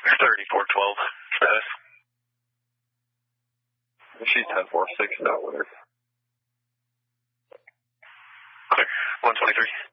3412 status. She's 1046 now with her. Clear. 123.